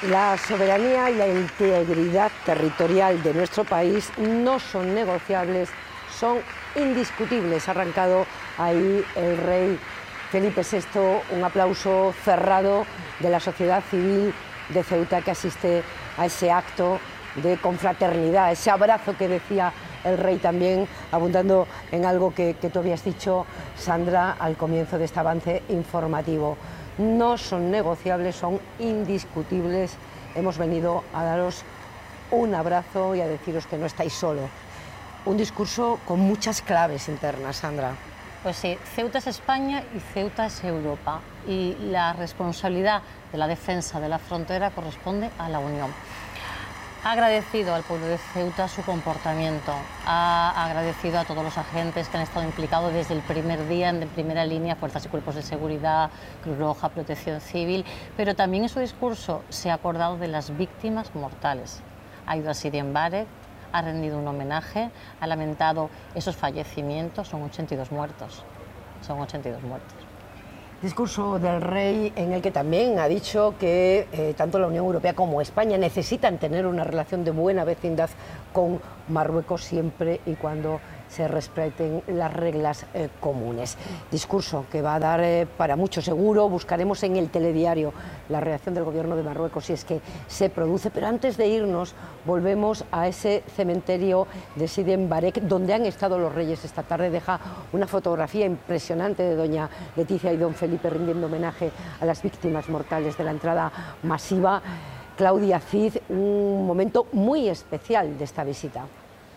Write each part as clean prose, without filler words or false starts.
La soberanía y la integridad territorial de nuestro país no son negociables, son indiscutibles. Ha arrancado ahí el rey Felipe VI, un aplauso cerrado de la sociedad civil de Ceuta que asiste a ese acto de confraternidad, ese abrazo que decía el rey también, abundando en algo que tú habías dicho, Sandra, al comienzo de este avance informativo. No son negociables, son indiscutibles. Hemos venido a daros un abrazo y a deciros que no estáis solos. Un discurso con muchas claves internas, Sandra. Pues sí, Ceuta es España y Ceuta es Europa. Y la responsabilidad de la defensa de la frontera corresponde a la Unión. Ha agradecido al pueblo de Ceuta su comportamiento, ha agradecido a todos los agentes que han estado implicados desde el primer día en primera línea, fuerzas y cuerpos de seguridad, Cruz Roja, Protección Civil, pero también en su discurso se ha acordado de las víctimas mortales. Ha ido a Siria Mbarek, ha rendido un homenaje, ha lamentado esos fallecimientos, son 82 muertos, son 82 muertos. Discurso del rey en el que también ha dicho que tanto la Unión Europea como España necesitan tener una relación de buena vecindad con Marruecos siempre y cuando se respeten las reglas comunes. Discurso que va a dar para mucho seguro. Buscaremos en el telediario la reacción del gobierno de Marruecos si es que se produce, pero antes de irnos volvemos a ese cementerio de Sidi Mbarek donde han estado los reyes esta tarde. Deja una fotografía impresionante de doña Leticia y don Felipe rindiendo homenaje a las víctimas mortales de la entrada masiva. Claudia Cid, un momento muy especial de esta visita.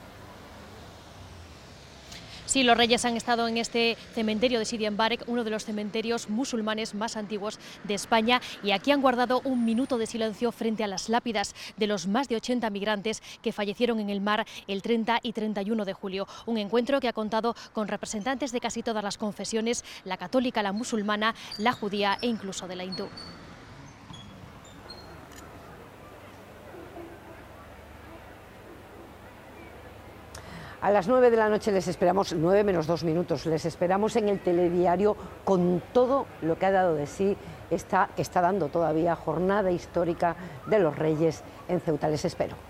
Sí, los reyes han estado en este cementerio de Sidi Mbarek, uno de los cementerios musulmanes más antiguos de España, y aquí han guardado un minuto de silencio frente a las lápidas de los más de 80 migrantes que fallecieron en el mar el 30 y 31 de julio. Un encuentro que ha contado con representantes de casi todas las confesiones, la católica, la musulmana, la judía e incluso de la hindú. A las 9 de la noche les esperamos, 9 menos 2 minutos, les esperamos en el telediario con todo lo que ha dado de sí esta que está dando todavía jornada histórica de los Reyes en Ceuta. Les espero.